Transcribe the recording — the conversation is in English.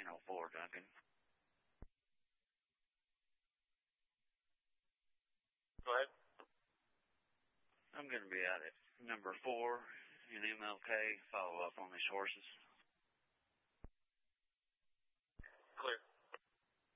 1004, Duncan. Go ahead. I'm going to be out at number 4 in MLK, follow up on these horses. Clear.